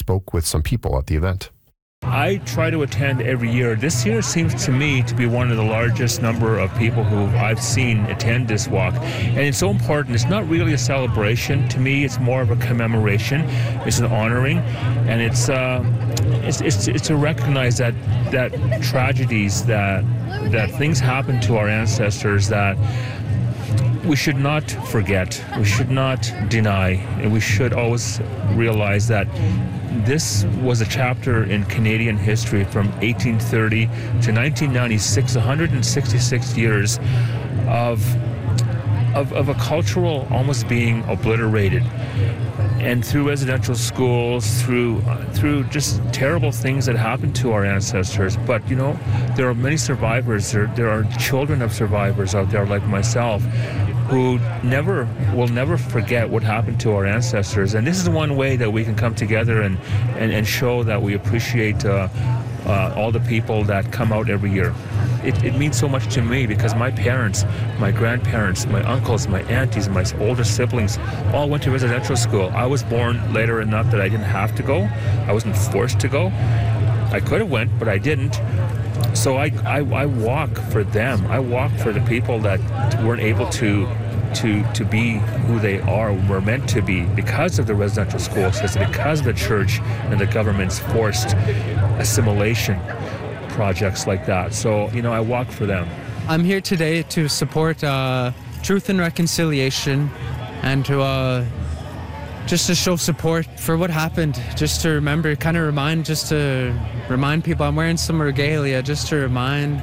spoke with some people at the event. I try to attend every year. This year seems to me to be one of the largest number of people who I've seen attend this walk. And it's so important. It's not really a celebration. To me, it's more of a commemoration. It's an honoring. And it's to recognize that tragedies, that things happen to our ancestors that we should not forget, we should not deny, and we should always realize that this was a chapter in Canadian history from 1830 to 1996, 166 years of a cultural almost being obliterated. And through residential schools, through just terrible things that happened to our ancestors. But, you know, there are many survivors. There are children of survivors out there like myself who will never forget what happened to our ancestors. And this is one way that we can come together and show that we appreciate all the people that come out every year. It means so much to me because my parents, my grandparents, my uncles, my aunties, my older siblings all went to residential school. I was born later enough that I didn't have to go. I wasn't forced to go. I could have went, but I didn't. So I walk for them. I walk for the people that weren't able to be who they are, were meant to be because of the residential school system, because of the church and the government's forced assimilation projects like that. So, you know, I walk for them. I'm here today to support Truth and Reconciliation and to just to show support for what happened, just to remember, just to remind people. I'm wearing some regalia just to remind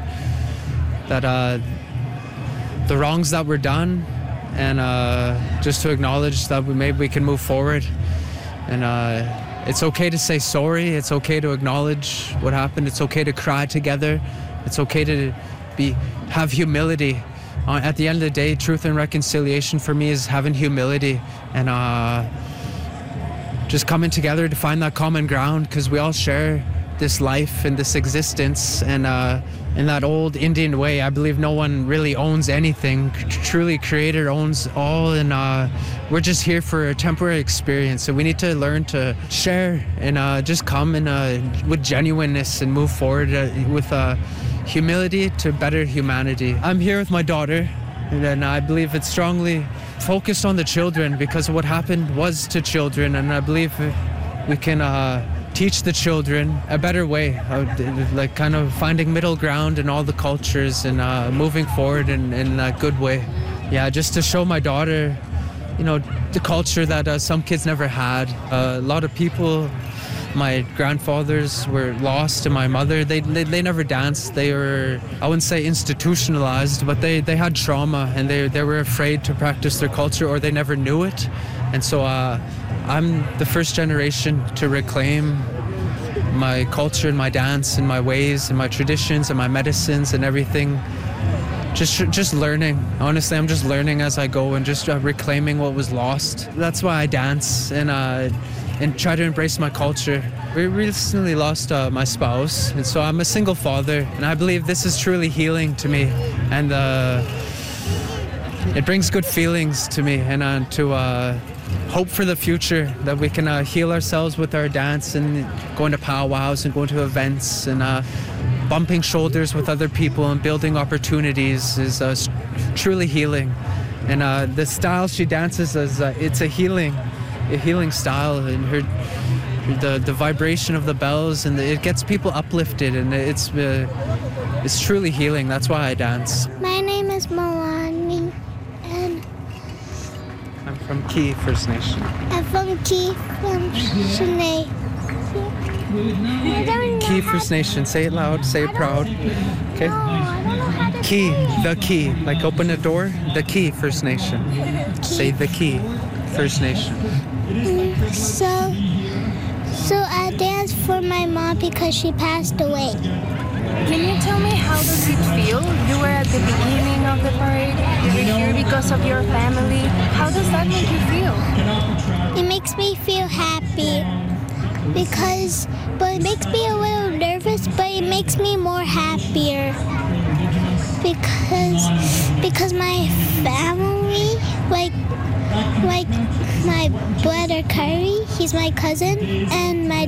that the wrongs that were done, and just to acknowledge that maybe we can move forward. And it's okay to say sorry. It's okay to acknowledge what happened. It's okay to cry together. It's okay to have humility. At the end of the day, truth and reconciliation for me is having humility and just coming together to find that common ground, because we all share this life and this existence. And in that old Indian way, I believe no one really owns anything. Truly, Creator owns all, and we're just here for a temporary experience. So we need to learn to share and just come with genuineness and move forward with humility to better humanity. I'm here with my daughter, and I believe it's strongly focused on the children because what happened was to children, and I believe we can teach the children a better way, like kind of finding middle ground in all the cultures and moving forward in a good way. Yeah, just to show my daughter, you know, the culture that some kids never had. A lot of people, my grandfathers were lost, and my mother, they never danced. They were, I wouldn't say institutionalized, but they had trauma, and they were afraid to practice their culture, or they never knew it. And so I'm the first generation to reclaim my culture and my dance and my ways and my traditions and my medicines and everything. Just learning. Honestly, I'm just learning as I go and just reclaiming what was lost. That's why I dance and try to embrace my culture. We recently lost my spouse, and so I'm a single father, and I believe this is truly healing to me, and it brings good feelings to me, and to hope for the future, that we can heal ourselves with our dance and going to powwows and going to events and bumping shoulders with other people and building opportunities is truly healing. And the style she dances is it's a healing style, and the vibration of the bells, and it gets people uplifted, and it's truly healing. That's why I dance. My name is Milani, and I'm from Key First Nation. I'm from Key First Nation. Key First Nation. Say it loud. Say it proud. Okay. No, I don't know how to Key. say The key. Like open a door. The Key First Nation. Say the Key First Nation. So I danced for my mom because she passed away. Can you tell me, how does it feel? You were at the beginning of the parade. You're here because of your family. How does that make you feel? It makes me feel happy but it makes me a little nervous, but it makes me more happier because my family, like my brother Curry, he's my cousin, and my